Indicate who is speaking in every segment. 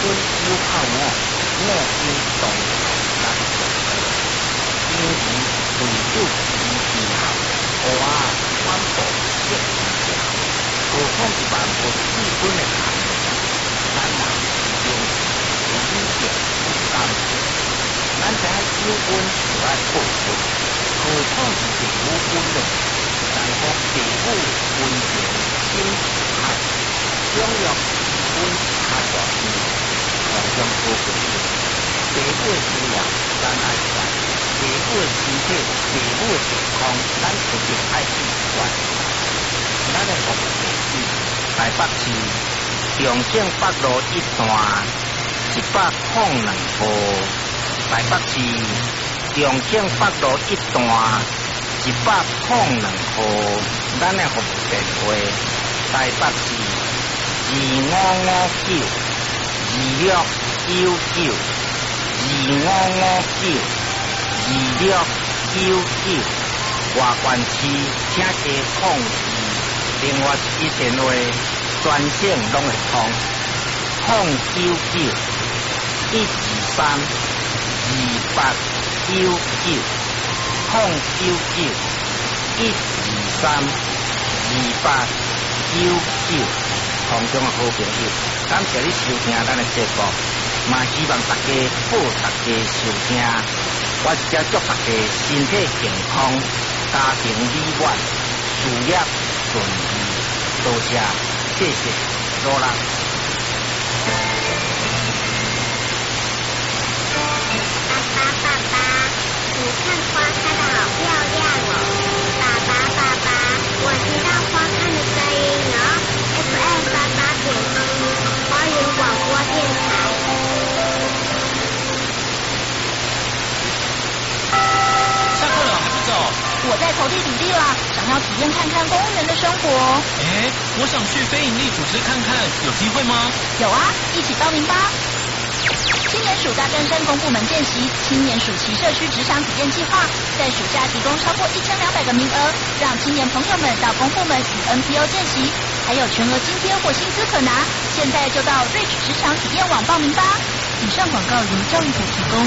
Speaker 1: 有靠我应当难做，因为对手以后，我反驳一条，何况是万无基本的行为，咱人用理解不甘心，咱知有温就要报复，何况是父母温呢？但讲父母温情心海，享用温下大天，同样好朋友。父母的生活咱爱管，父母的身体、父母的健康，咱一定爱去管。咱的目的是台北市中正北路一段102号，台北市中正北路一段102号，咱的服务电话台北市2559，2559，2559，外关区请加控制，另外一电话专线拢会通，099-123-289，099-123-289，空中的好朋友，感谢你收听咱的节目，嘛希望大家报大家收听，我只祝大家身体健康，家庭美满，事业顺利，多谢，谢谢，罗拉。
Speaker 2: 你看花开的好漂亮哦！爸爸，我知道花开的声音哦。FM 88.7花园广播电台。
Speaker 3: 下课了还不走？
Speaker 4: 我在投递履历啦，想要体验看看公务员的生活。
Speaker 3: 我想去非营利组织看看，有机会吗？
Speaker 4: 有啊，一起报名吧！青年暑大更生公部门见习青年暑期社区职场体验计划，在暑假提供超过1200个名额，让青年朋友们到公部门与 NPO 见习，还有全额津贴或薪资可拿。现在就到 Reach 职场体验网报名吧。以上广告由教育部提供。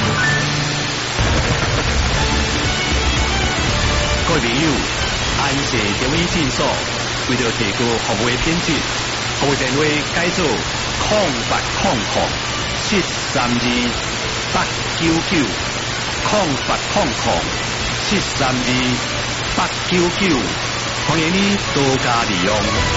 Speaker 5: 各位朋友，安社中医诊所为了提高服务的品质，服务电话改做0800-732-899，0800-732-899，欢迎你多加利用。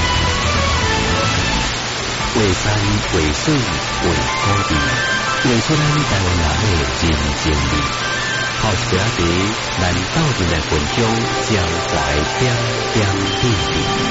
Speaker 6: 为山为水为土地，为出咱台湾人的真情味。好一条地，咱斗阵来分享江淮点点滴滴。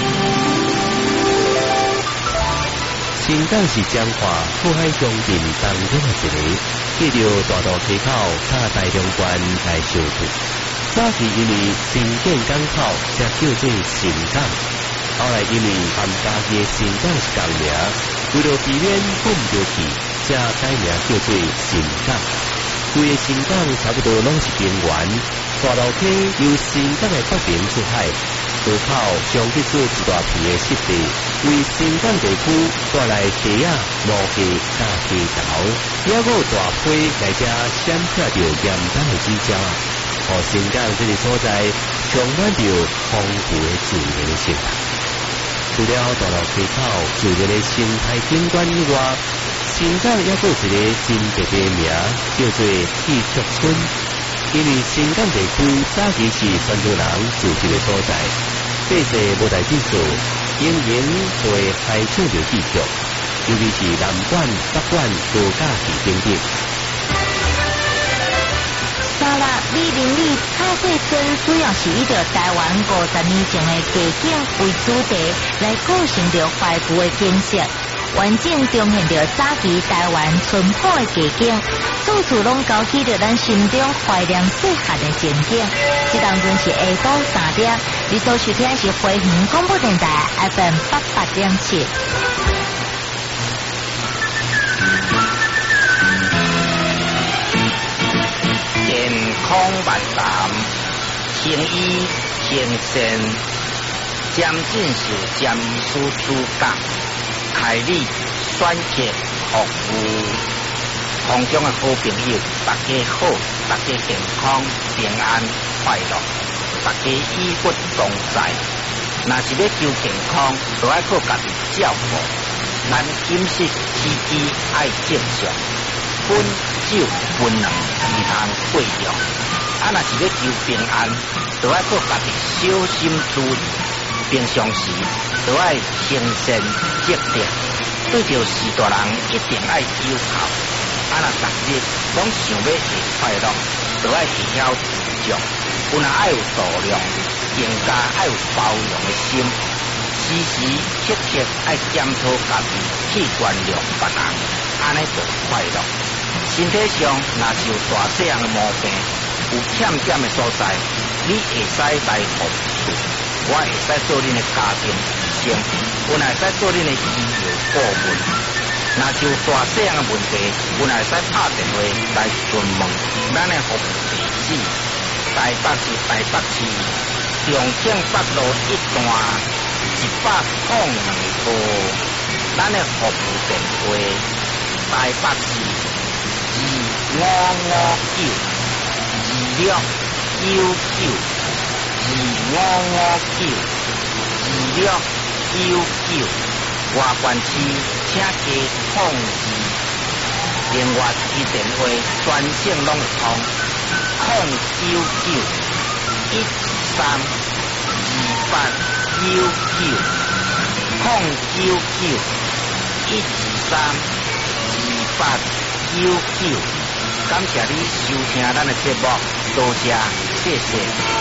Speaker 6: 新港是江华富海乡镇当中的一个，记着大道溪口插大龙关来相处。早期因为新建港口才叫做新港，后来因为含家己的新港是港名，为了避免混淆去，才改名叫做新港。规个新港差不多拢是平原，大路溪由新港的北边出海，河口将去做一大片的湿地，为新港地区带来茶叶、毛鸡、加鸡头，也有大批来遮闪避着严冬的水鸟，和新港这个所在充满着丰富的自然的生态。除了大路溪口自然的生态景观以外，新港也有一个真特别的名，叫做戏曲村。因为新港地区早期是泉州人住这个所在，这些舞台剧组经营做海唱着戏曲，尤其是南管、北管、高架戏等等。
Speaker 2: 沙拉李林里彩绘村主要是以着台湾50年前的街景为主题，来构成着怀古的景色，完整重现着早期台湾淳朴的街景，处处拢勾起着咱心中怀念细汉的情景。这当中是下晡3点，你所收听的是花莲广播电台 FM 88.7。
Speaker 1: 健康万谈，青衣青鲜，詹进士詹医师主讲，开立舒选择服务空中的好朋友，大家好，大家健康平安快乐，大家医不同在。若是要求健康，就要靠家己照顾。咱饮食起居爱正常，分酒分量唔通过量。若是要求平安，就要靠家己小心注意。平常时就要清闲积极，对着士大人一定爱友好。若逐日拢想要会快乐，就要会晓自重。有若爱有度量，更加爱有包容的心。时时刻刻爱检讨家己器官量别人，安尼就快乐。身体上若是有大细样的毛病，有欠点的所在，你会使来服务，我会使做恁的家庭医生，我会使做恁的医疗顾问。若是有大细样的问题，我会使打电话来询问。咱的服务地址：台北市中正北路1段。102号，咱的服务电话：台北市2559，2559，2559，外县市请加控制。另外，伊电话专线拢会通099-123-2899，099-123-2899。感谢你收听咱的节目，多谢，谢谢。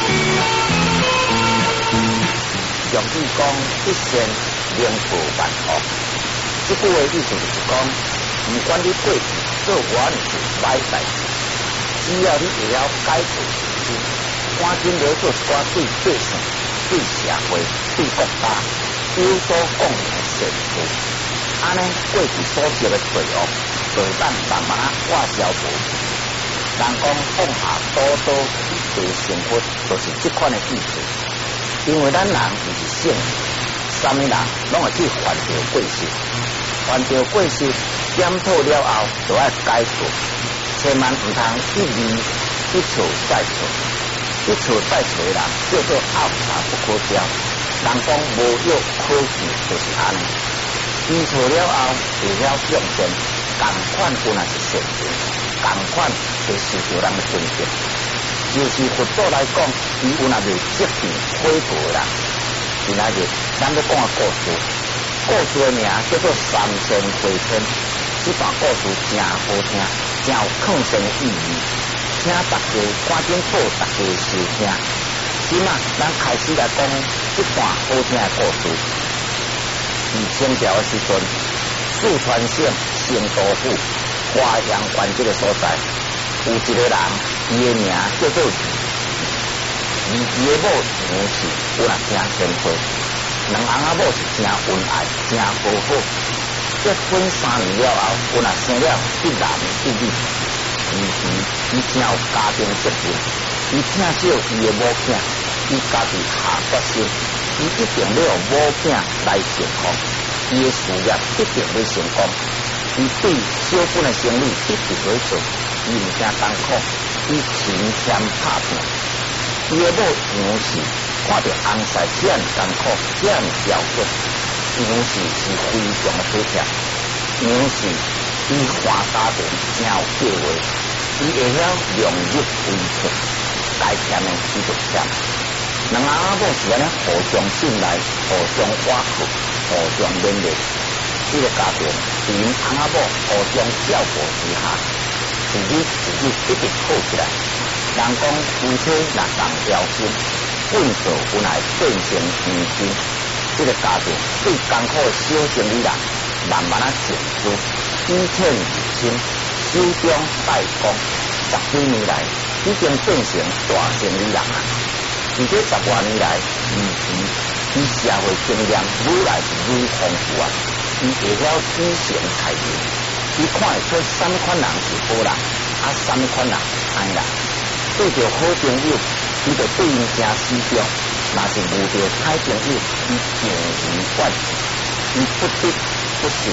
Speaker 1: 俗语讲，一善两报万恶。这句话意思就是讲，不管你过去做冤事、歹代志，只要你会晓改过自新，赶紧来做一寡对百姓、对社会、对国家有所贡献的善事，安尼过去所做的罪恶，就当慢慢化消无。人讲放下刀刀一地成佛，就是这款的意思。因为咱人不是圣人，什么人拢会去犯着过失，犯着过失检讨了后，就要改过，千万唔通一错再错，一错再错的人叫做拗茶不可交。人讲无药可治，就是安尼。知错了后，会晓向前，同款本来是善行，同款会受到人的尊敬。就是佛祖来讲，伊有那个积极悔过的人。今仔日咱要讲个故事，故事的名叫做《三仙回天》。这段故事真好听，真有抗生的意义，请大家赶紧报大家收听。今仔咱开始来讲这段好听的故事。清朝的时阵，四川省成都府华阳县这个所在，有一个人，伊的名叫做伊的某杨氏，有人真贤惠，两翁仔某是真恩爱，真和好。结婚3年了后，有人生了一男一女。伊真有家庭责任，伊疼惜伊的某囝，伊家己下决心，伊一定要用某囝来幸福，伊的事业一定要成功。伊对小本的生意一直在做，伊唔惊艰苦，伊勤俭打拼。伊的某杨氏看到翁婿这样艰苦，这样条件，杨氏是非常的体贴。杨氏伊花家庭真有计划，伊会晓量入为出，该欠的伊就欠。两翁仔某是安尼互相信赖，互相瓦靠，互相勉励。这个家庭在因翁仔某互相照顾之下，日一直好起来。人讲夫妻若同条心，运作本来变成黄金。这个家庭对艰苦的小生意人，慢慢成熟，以欠如新，手中带光，10几年来已经变成大生意人啊！而这10多年来，伊社会经验愈来愈丰富啊！伊会晓举贤裁人，伊看会出什么款人是好人，什么款人歹人。对着好朋友，伊就对因真死忠；若是遇到歹朋友，伊情义管，伊不得不失，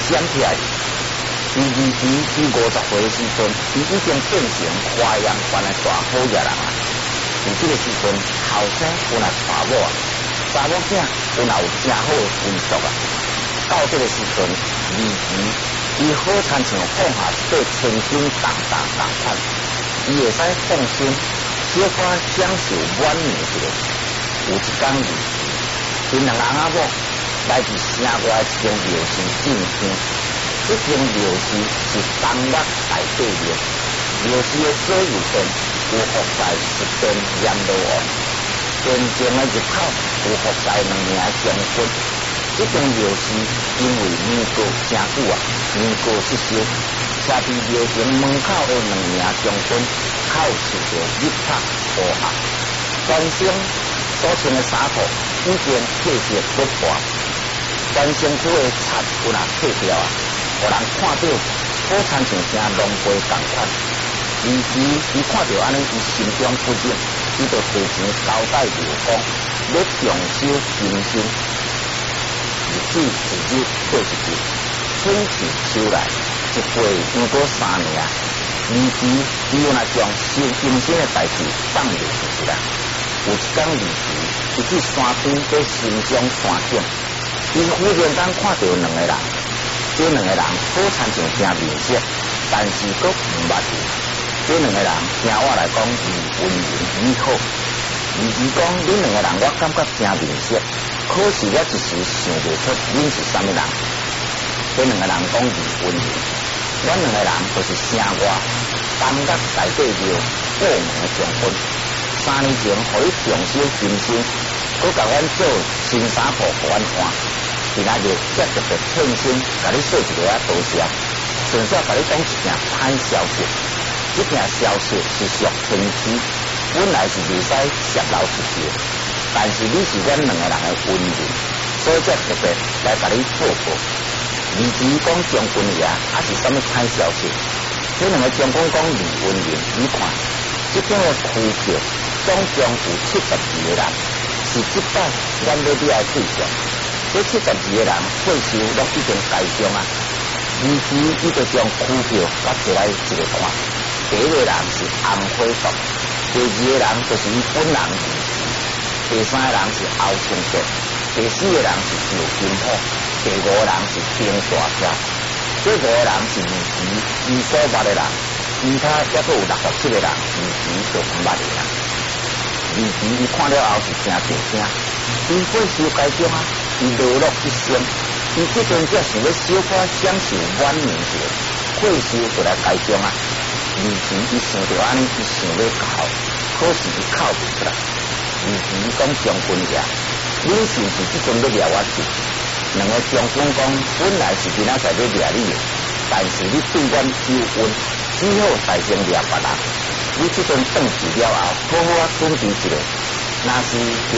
Speaker 1: 闪起来。第二期伊50岁的时阵，伊已经变成花样般的大好野人啊！伫这个时阵，后生有那查某啊，查某囝有那有正好的归宿啊。到这个时阵，二期伊好亲像放下一块千斤重款，伊会使放心，小可享受晚年一个。有一天二期，因两个阿某来自城外一间庙寺进香。这间庙寺是东岳大帝庙，庙寺的左右边有伏在一边阎罗王，边前的入口有伏在2名将军。这间庙寺因为年过真久啊，年过失修，车伫庙前门口的2名将军口持着日拍乌盒，全身所穿的衫裤已经褪色不破，全身躯的擦有那褪掉啊。有人看到，好亲像正龙飞同款。二期伊看到安尼，伊心中不忍，伊就提前交代刘公，要重修金身。日子一日过一日，春去秋来，一过又过3年。二期伊有那将修金身的代志放入去啦。有一天，二期伊去山边在欣赏山景，伊忽然间看到2个人。这2个人好亲像正面色，但是佫唔捌字。这2个人听我来讲，是温润美好。二期讲，恁2个人我感觉正面色，可是我一时想不出恁是啥物人。这2个人讲是温润，咱2个人就是城外东岳大帝庙过门的将军。3年前，互你重修金身，佫甲阮做新衫裤，互阮换。今仔日才特别趁身，甲你说一个多谢，顺便甲你讲一件歹消息。这件消息是属天机，本来是袂使泄露出去，但是你是阮2个人的恩人，所以才特别来甲你报告。二期讲将军爷，还是啥物歹消息？这2个将军讲李恩人，你看，这间的区票总共有72个人，是即摆阮要你来对象。这72个人退休拢已经开张啊！二期伊就将区票发出来一个看。第1个人是洪辉栋，第2个人就是伊本人二期，第3个人是欧庆德，第4个人是赵金虎，第5个人是丁大彪。这5个人是二期伊所捌的人，其他还佫有67个人，二期就唔捌的啦。二期伊看了后是真震惊，伊退休开张啊！伊落落一生，伊这阵只想要小可享受晚年者，退休就来开张啊！二期伊想到安尼，伊想要搞，可是伊靠不出来。二期讲将军爷，恁是不是这阵要掠我去？2个将军讲，本来是今仔载要掠你的，但是你对阮有恩，只好代先掠别人。你这阵转去了后，好好啊准备一下，若是掠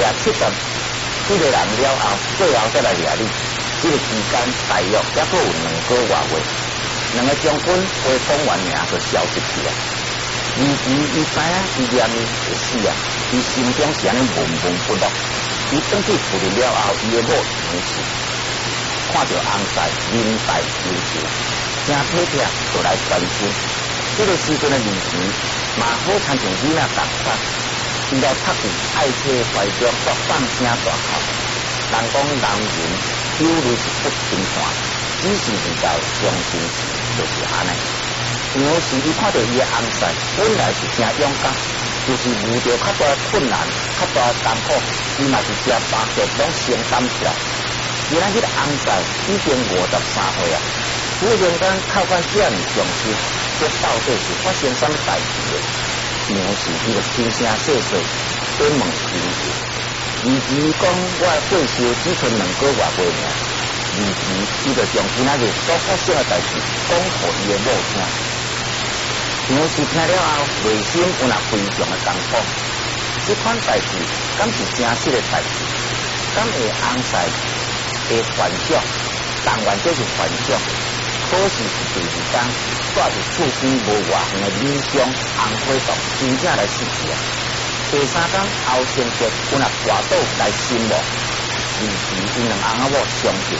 Speaker 1: 7个人了后，最后再来掠你。这个期间大约还佫有2个月。2个将军话讲完名就消失去啊。二期伊知影伊念伊会死啊，伊心中是安尼闷闷不乐。伊转去厝里了后，伊的某杨氏看到翁婿面带忧愁，真体贴，就来关心。这个时阵的二期嘛好亲像囡仔同款。伊来拍伫爱车怀中，作放声大哭。人讲男人有如是不平凡，只是遇到伤心事就是安尼。杨氏伊看到伊的翁婿，本来是真勇敢，就是遇到较大困难、较大艰苦，伊嘛是正巴结拢承担起来。今仔日翁婿已经53岁啊，忽然间靠到遮尔伤心，这到底是发生啥物代志的？杨氏伊就轻声细细在问二期。二期讲我退休只剩2个月过命，二期伊就将今仔日所发生的代志讲互伊的某听。杨氏听了后，内心有那非常的艰苦。这款代志敢是真实的代志？敢会翁婿会幻想？当然这是幻想。可是第2天，住伫厝边无偌远的李乡洪辉洞，真正来死去啊！第3天，欧庆德有那跋倒来心亡，二期因2翁仔某相信啊，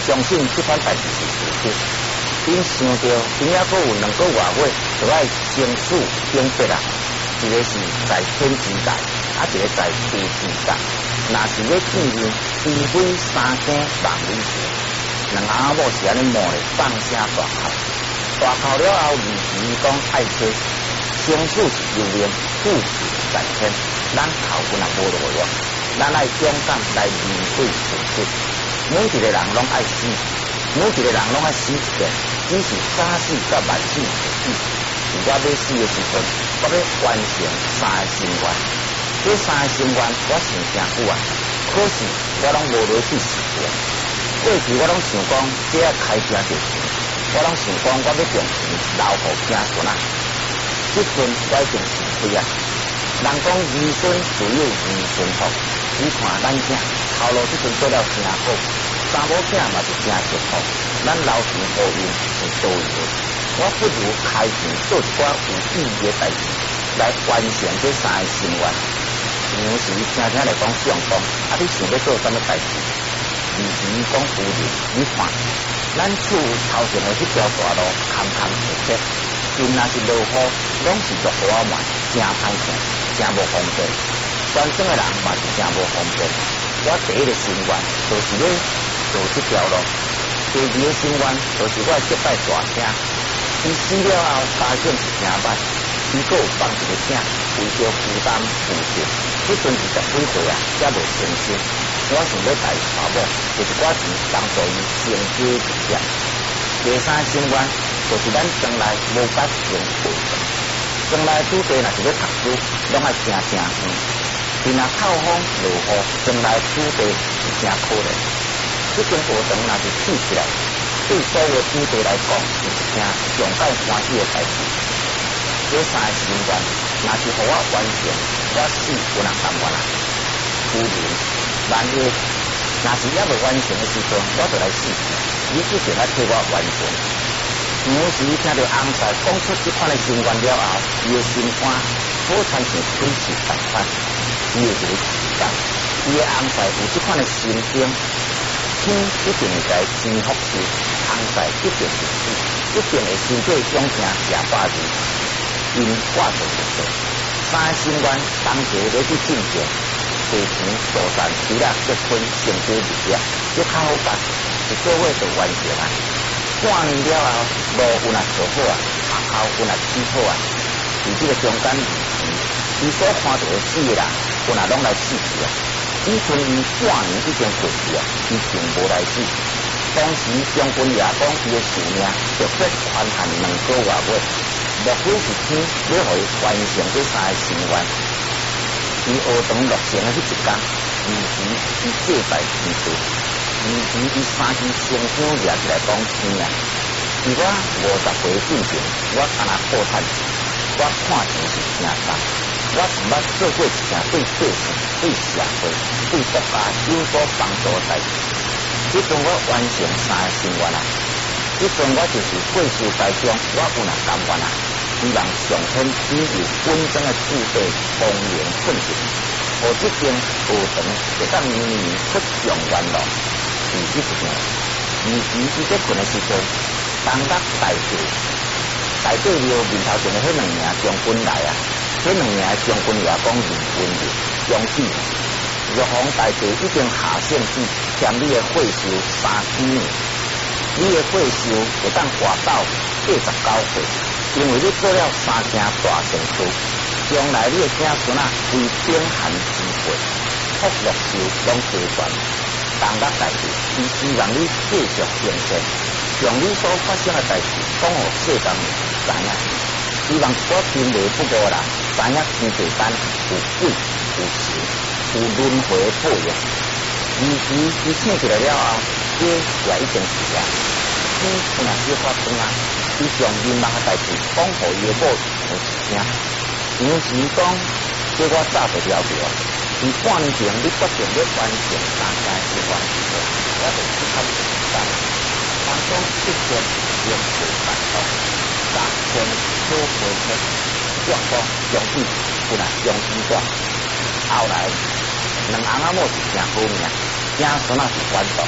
Speaker 1: 相信这款代志是事实。因想到因还阁有2个外月，就爱生死永别啊！一个是在天之界，一个在地之界。若是要见面，除非3更望里时，2阿某是安尼骂咧，放声大哭。大哭了后，二姨讲爱妻，生死是由命，富是在天，咱头份也无落用，咱爱勇敢来面对现实。每一个人拢爱死，每一个人拢爱死一遍，只是早死甲晚死的死。我要死的时阵，我要完成3个心愿。这3个心愿我想真久啊，可是我拢无落去实现。过去我拢想讲，这开车就行，我拢想讲我要用钱留互子孙啊。这阵我已经是亏啊。人讲儿孙自有儿孙福，只看咱囝头路这阵做了真好，三某囝嘛是真幸福，咱留钱好运是多余。我不如开钱做一寡有意义的代志，来完成这3个心愿。有时听听来讲相公，你想要做什么代志？二姨讲夫人，你看，咱厝头前的这条大路坎坎坷坷，因若是落雨，拢是落雨满，真歹行，真无方便。全省的人嘛是真无方便。我第一个心愿就是要做这条路，第二个心愿就是我接待大声。伊死了后，家境是真歹，伊阁有放一个囝，为着负担负责。这阵20几岁啊，才无成身。我想要带查某，就是我钱帮助伊成家立业。第3个心愿就是咱将来无甲成过程。将来子弟若是要读书，拢爱真远。因若透风落雨，将来子弟是真可怜。这种过程若是起起来，对所有子弟来讲是一件上界欢喜的代志。这3个心愿，若是互我完成，我死有人甘愿啊！夫人，万一若是还未完成的时阵，我就来死，你只是来替我完成。有时听到翁婿讲出这款的心愿了后，伊的心肝好像是开始同款，伊会一个期待，伊的翁婿有这款的心境，天一定会该真福气，翁婿一定是死，一定会收过永生200字。因我做不到，3个心愿同齐要去进行，地钱大善除了结婚成家立业，这较好办，一个月就完成啊。半年了后，路有若做好啊，学校有若起好啊，伫这个中间2期，伊所看到的死的人，有若拢来死去啊。以前伊半年已经过去啊，伊并无来死。当时将军也讲伊的寿命直接宽限2个外月。目标是天要互伊完成这3个心愿。伊学堂落成的迄一天，二姨伊坐在天地，二姨伊3支成箱掠起来讲天啊！伫我50岁进前，我敢若破产，我看钱是真重。我从捌做过一件对百姓、对社会、对国家有所帮助的代志。这阵我完成3个心愿啊！这阵我就是过世台中，我有若甘愿啊！希望上天只有稳整的子弟丰年困境，互这间学堂会当年年出状元咯。是这一件，二姨伊在困的时阵，当日大队了面头前的迄2名将军来啊，迄2名将军也讲林军的将军，玉皇大帝已经下圣旨，签你的会寿3年，你的会寿会当活到89岁。因为你做了3件大善事，将来你的子孙啊，为兵寒之辈，福禄寿拢齐全。当日代志，伊希望你继续行善，将你所发生的代志讲予世间人知影。希望一个天理不过人，知影天地间有鬼有神，有轮回报应。二姨伊醒起来了后，这也已经是了。天有哪些发生啊？伊将民望的代志讲予伊的某有一声，有时讲叫我早就了解。伫半年前，你决定要完成3件心愿时候，我就去看简单。当中1天用水感动，3天收回去，阳光用地不然用地光。后来2翁仔某是真好命，子孙仔是反动。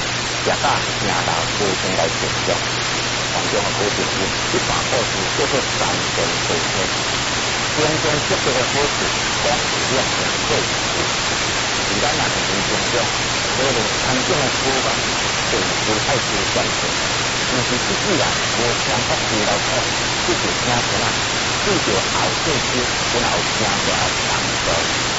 Speaker 1: 食到听到无声来成长，当中的好朋友一把故事叫做三生三世，中间接触的好事，讲量成对事。而咱若是人生中，可能参种的苦吧，就是爱知传承，但是自己人无强迫治疗好，这就听出来，对着后世之，然后听出来长寿。